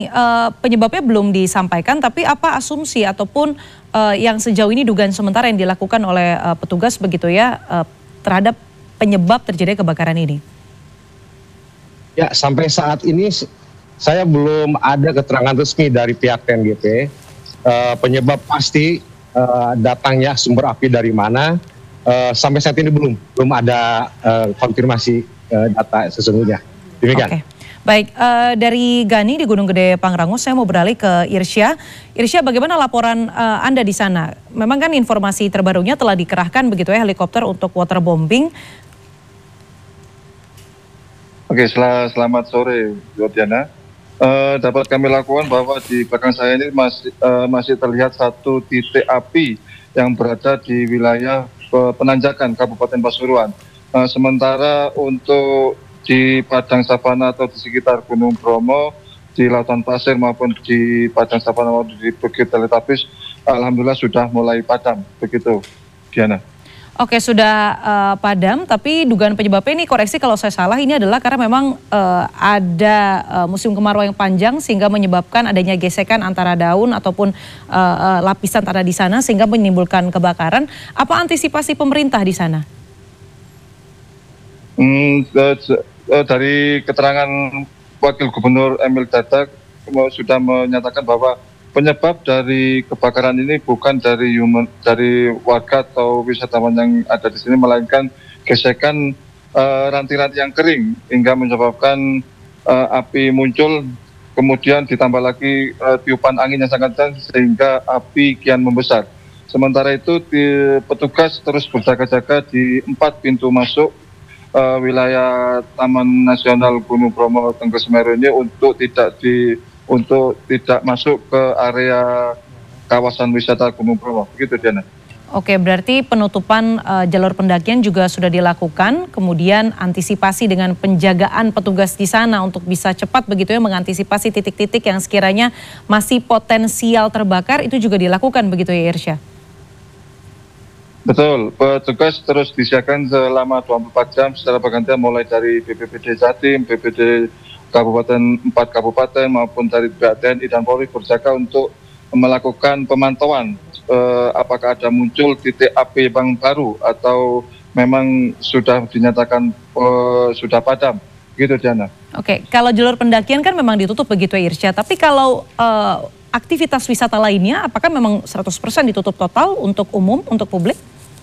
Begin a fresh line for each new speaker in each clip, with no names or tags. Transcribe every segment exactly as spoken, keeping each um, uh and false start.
Uh, penyebabnya belum disampaikan, tapi apa asumsi ataupun uh, yang sejauh ini dugaan sementara yang dilakukan oleh uh, petugas begitu ya uh, terhadap penyebab terjadi kebakaran ini?
Ya, sampai saat ini saya belum ada keterangan resmi dari pihak T N G P uh, penyebab pasti uh, datangnya sumber api dari mana. Uh, sampai saat ini belum belum ada uh, konfirmasi uh, data sesungguhnya. Demikian.
Okay. Baik, uh, dari Gani di Gunung Gede Pangrango, saya mau beralih ke Irsya. Irsya, bagaimana laporan uh, Anda di sana? Memang kan informasi terbarunya telah dikerahkan begitu ya helikopter untuk waterbombing.
Oke, sel selamat sore, Diana. Uh, dapat kami lakukan bahwa di belakang saya ini masih uh, masih terlihat satu titik api yang berada di wilayah uh, penanjakan Kabupaten Pasuruan. Uh, sementara untuk di Padang Savana atau di sekitar Gunung Bromo, di Lautan Pasir maupun di Padang Savana maupun di Bukit Teletabis, alhamdulillah sudah mulai padam, begitu, Diana.
Oke, sudah uh, padam, tapi dugaan penyebabnya ini, koreksi kalau saya salah, ini adalah karena memang uh, ada uh, musim kemarau yang panjang sehingga menyebabkan adanya gesekan antara daun ataupun uh, uh, lapisan tanah di sana sehingga menimbulkan kebakaran. Apa antisipasi pemerintah di sana?
Hmm, dari keterangan Wakil Gubernur Emil Dardak sudah menyatakan bahwa penyebab dari kebakaran ini bukan dari human, dari warga atau wisatawan yang ada di sini, melainkan gesekan ranting-ranting uh, yang kering hingga menyebabkan uh, api muncul, kemudian ditambah lagi uh, tiupan angin yang sangat kencang sehingga api kian membesar. Sementara itu di, petugas terus berjaga-jaga di empat pintu masuk Uh, wilayah Taman Nasional Gunung Bromo Tengger Semeru ini untuk tidak di untuk tidak masuk ke area kawasan wisata Gunung Bromo, begitu, Diana.
Oke, berarti penutupan uh, jalur pendakian juga sudah dilakukan, kemudian antisipasi dengan penjagaan petugas di sana untuk bisa cepat begitu ya mengantisipasi titik-titik yang sekiranya masih potensial terbakar, itu juga dilakukan begitu ya, Irsya?
Betul, petugas terus disiagakan selama dua puluh empat jam secara bergantian, mulai dari B P B D Jatim, B P B D Kabupaten, empat kabupaten maupun dari pihak T N I dan Polri berjaga untuk melakukan pemantauan eh, apakah ada muncul titik api yang baru atau memang sudah dinyatakan eh, sudah padam, gitu, Diana.
Oke, kalau jalur pendakian kan memang ditutup begitu ya, Irsya, tapi kalau eh, aktivitas wisata lainnya apakah memang seratus persen ditutup total untuk umum, untuk publik?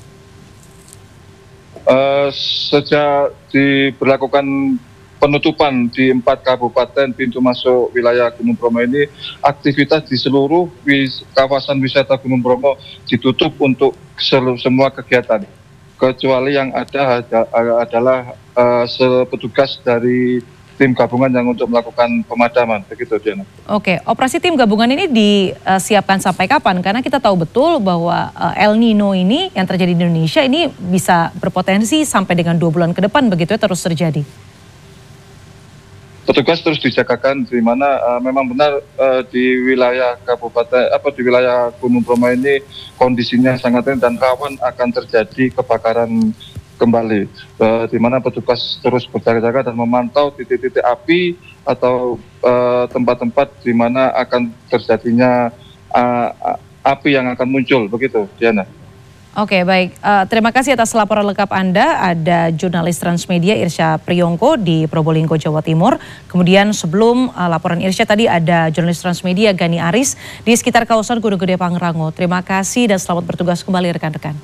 Uh, sejak diberlakukan penutupan di empat kabupaten pintu masuk wilayah Gunung Bromo ini, aktivitas di seluruh wis, kawasan wisata Gunung Bromo ditutup untuk seluruh, semua kegiatan. Kecuali yang ada, ada adalah uh, petugas dari tim gabungan yang untuk melakukan pemadaman, begitu, Diana.
Oke, operasi tim gabungan ini disiapkan sampai kapan? Karena kita tahu betul bahwa El Nino ini yang terjadi di Indonesia ini bisa berpotensi sampai dengan dua bulan ke depan begitu ya terus terjadi.
Petugas terus dijagakan di mana uh, memang benar uh, di wilayah kabupaten apa di wilayah Gunung Bromo ini kondisinya sangat tinggi dan rawan akan terjadi kebakaran kembali, uh, di mana petugas terus berjaga-jaga dan memantau titik-titik api atau tempat-tempat uh, di mana akan terjadinya uh, api yang akan muncul, begitu, Diana.
Oke, baik. Uh, terima kasih atas laporan lengkap Anda. Ada jurnalis Transmedia Irsya Priyongko di Probolinggo, Jawa Timur. Kemudian sebelum uh, laporan Irsya tadi ada jurnalis Transmedia Gani Aris di sekitar kawasan Gunung Gede Pangrango. Terima kasih dan selamat bertugas kembali rekan-rekan.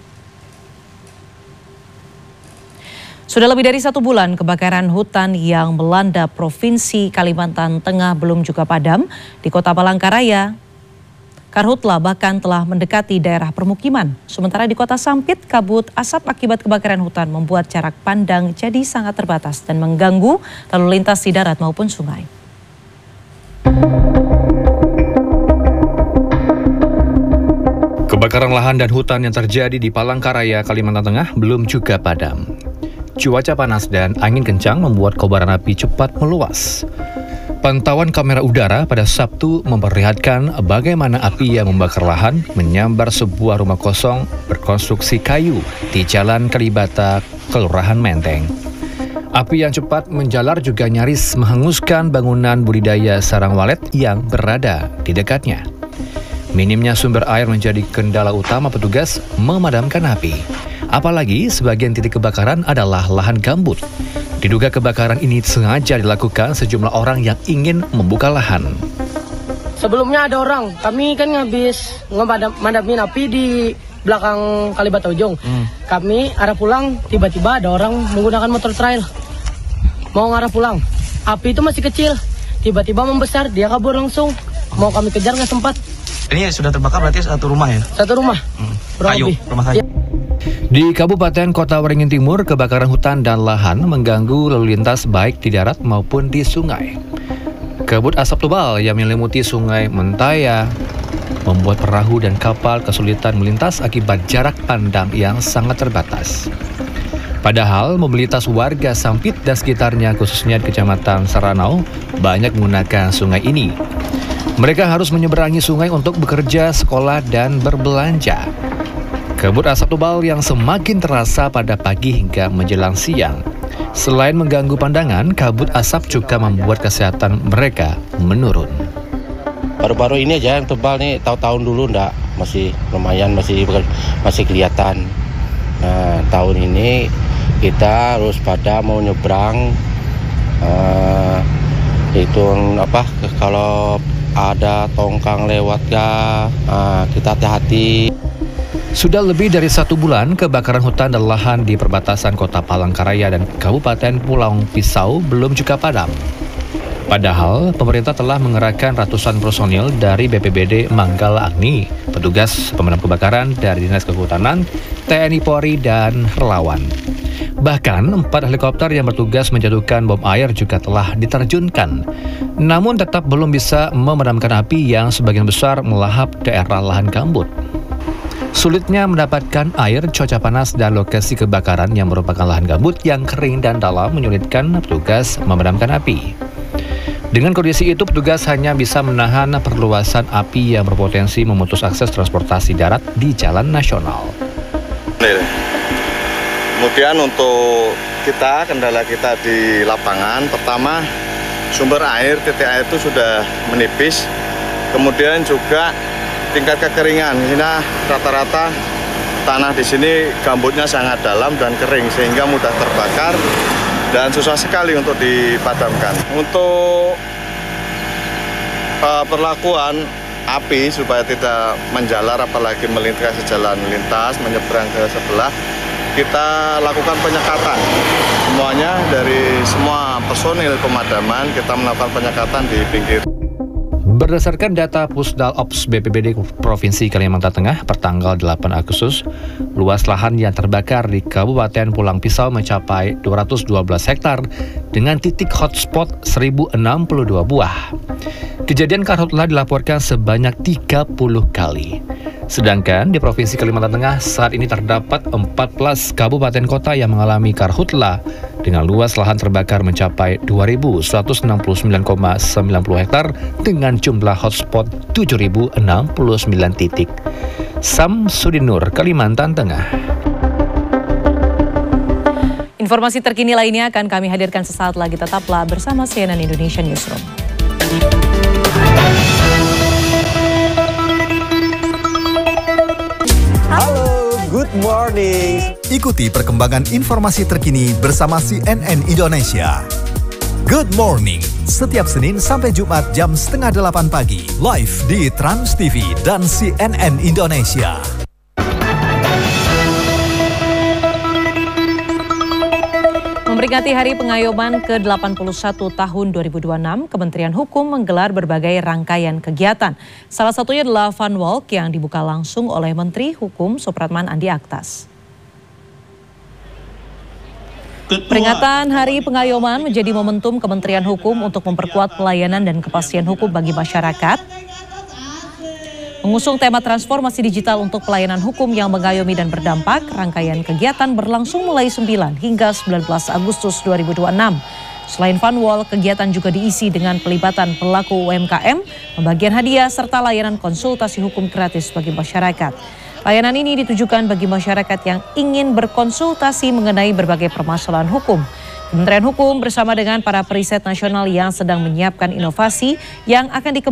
Sudah lebih dari satu bulan kebakaran hutan yang melanda Provinsi Kalimantan Tengah belum juga padam. Di Kota Palangkaraya, karhutla bahkan telah mendekati daerah permukiman. Sementara di Kota Sampit, kabut asap akibat kebakaran hutan membuat jarak pandang jadi sangat terbatas dan mengganggu lalu lintas di darat maupun sungai.
Kebakaran lahan dan hutan yang terjadi di Palangkaraya, Kalimantan Tengah belum juga padam. Cuaca panas dan angin kencang membuat kobaran api cepat meluas. Pantauan kamera udara pada Sabtu memperlihatkan bagaimana api yang membakar lahan menyambar sebuah rumah kosong berkonstruksi kayu di Jalan Kalibata, Kelurahan Menteng. Api yang cepat menjalar juga nyaris menghanguskan bangunan budidaya sarang walet yang berada di dekatnya. Minimnya sumber air menjadi kendala utama petugas memadamkan api. Apalagi sebagian titik kebakaran adalah lahan gambut. Diduga kebakaran ini sengaja dilakukan sejumlah orang yang ingin membuka lahan.
Sebelumnya ada orang, kami kan ngabis ngemadamin api di belakang Kalibata Ujung. Hmm. Kami arah pulang, tiba-tiba ada orang menggunakan motor trail. Mau ngarah pulang, api itu masih kecil, tiba-tiba membesar, dia kabur langsung. Mau kami kejar nggak sempat.
Ini sudah terbakar berarti satu rumah ya?
Satu rumah, hmm.
Kayu, rumah kayu.
Ya.
Di Kabupaten Kota Waringin Timur, kebakaran hutan dan lahan mengganggu lalu lintas baik di darat maupun di sungai. Kabut asap tebal yang menyelimuti sungai Mentaya membuat perahu dan kapal kesulitan melintas akibat jarak pandang yang sangat terbatas. Padahal mobilitas warga Sampit dan sekitarnya khususnya di Kecamatan Saranau banyak menggunakan sungai ini. Mereka harus menyeberangi sungai untuk bekerja, sekolah, dan berbelanja. Kabut asap tebal yang semakin terasa pada pagi hingga menjelang siang. Selain mengganggu pandangan, kabut asap juga membuat kesehatan mereka menurun.
Baru-baru ini aja yang tebal nih, tahun-tahun dulu enggak, masih lumayan, masih masih kelihatan. Nah, tahun ini kita harus pada mau nyebrang, uh, itu apa, kalau ada tongkang lewat ya, uh, kita hati-hati.
Sudah lebih dari satu bulan, kebakaran hutan dan lahan di perbatasan Kota Palangkaraya dan Kabupaten Pulau Pisau belum juga padam. Padahal, pemerintah telah mengerahkan ratusan personil dari B P B D Manggala Agni, petugas pemadam kebakaran dari Dinas Kehutanan, T N I Polri, dan relawan. Bahkan, empat helikopter yang bertugas menjatuhkan bom air juga telah diterjunkan. Namun tetap belum bisa memadamkan api yang sebagian besar melahap daerah lahan gambut. Sulitnya mendapatkan air, cuaca panas, dan lokasi kebakaran yang merupakan lahan gambut yang kering dan dalam menyulitkan petugas memadamkan api. Dengan kondisi itu, petugas hanya bisa menahan perluasan api yang berpotensi memutus akses transportasi darat di jalan nasional.
Kemudian untuk kita, kendala kita di lapangan, pertama sumber air, titik air itu sudah menipis. Kemudian juga tingkat kekeringan, ini rata-rata tanah di sini gambutnya sangat dalam dan kering sehingga mudah terbakar dan susah sekali untuk dipadamkan. Untuk uh, perlakuan api supaya tidak menjalar apalagi melintasi jalan lintas, menyeberang ke sebelah, kita lakukan penyekatan. Semuanya dari semua personil pemadaman kita melakukan penyekatan di pinggir.
Berdasarkan data Pusdal Ops B P B D Provinsi Kalimantan Tengah pertanggal delapan Agustus, luas lahan yang terbakar di Kabupaten Pulau Pisau mencapai dua ratus dua belas hektar dengan titik hotspot seribu enam puluh dua buah. Kejadian karhutlah dilaporkan sebanyak tiga puluh kali. Sedangkan di Provinsi Kalimantan Tengah saat ini terdapat empat belas kabupaten kota yang mengalami karhutlah dengan luas lahan terbakar mencapai dua ribu seratus enam puluh sembilan koma sembilan puluh hektar dengan jumlah hotspot tujuh ribu enam puluh sembilan titik. Samsudinur, Kalimantan Tengah.
Informasi terkini lainnya akan kami hadirkan sesaat lagi. Tetaplah bersama C N N Indonesia Newsroom.
Halo, good morning. Ikuti perkembangan informasi terkini bersama C N N Indonesia. Good morning, setiap Senin sampai Jumat jam setengah delapan pagi, live di Trans T V dan C N N Indonesia.
Memperingati Hari Pengayoman ke delapan puluh satu tahun dua ribu dua puluh enam, Kementerian Hukum menggelar berbagai rangkaian kegiatan. Salah satunya adalah Fun Walk yang dibuka langsung oleh Menteri Hukum Supratman Andi Aktas. Peringatan Hari Pengayoman menjadi momentum Kementerian Hukum untuk memperkuat pelayanan dan kepastian hukum bagi masyarakat. Mengusung tema transformasi digital untuk pelayanan hukum yang mengayomi dan berdampak, rangkaian kegiatan berlangsung mulai sembilan hingga sembilan belas Agustus dua ribu dua puluh enam. Selain Fun Walk, kegiatan juga diisi dengan pelibatan pelaku U M K M, pembagian hadiah, serta layanan konsultasi hukum gratis bagi masyarakat. Layanan ini ditujukan bagi masyarakat yang ingin berkonsultasi mengenai berbagai permasalahan hukum. Kementerian Hukum bersama dengan para periset nasional yang sedang menyiapkan inovasi yang akan dikembangkan